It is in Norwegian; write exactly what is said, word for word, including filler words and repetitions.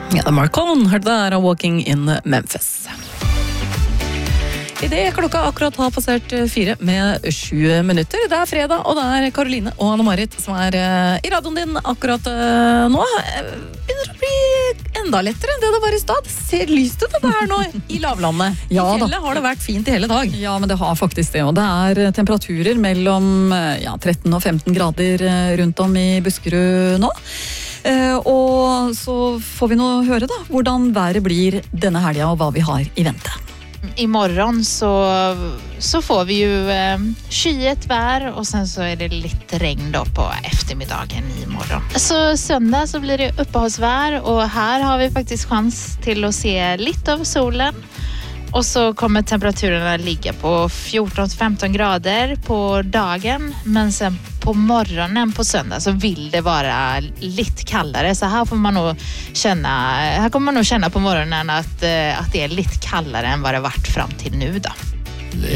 Ja, Marcon hørte der av Walking in Memphis. I det klokka akkurat har passert fire med sju minutter. Det er fredag, og det er Karoline og Anne-Marit som er i radioen din akkurat nå. Begynner å bli enda lettere enn det det var i stad. Ser lyst ut det her nå i lavlandet. Ja, I fjellet har det vært fint i hele dag. Ja, men det har faktisk det, og det er temperaturer mellom ja, tretten og femten grader rundt om i Buskerud nå. Eh, og så får vi nå høre da, hvordan været blir denne helgen og hva vi har i vente. Imorgon så, så får vi ju eh, skyet vær och sen så är det lite regn då på eftermiddagen imorgon. Så söndag så blir det uppehållsvär och här har vi faktiskt chans till att se lite av solen. Och så kommer temperaturerna ligga på fjorton till femton grader på dagen, men sen på morgonen på söndag så vill det vara lite kallare, så här får man nog känna här kommer man nog känna på morgonen att att det är lite kallare än vad det varit fram till nu då.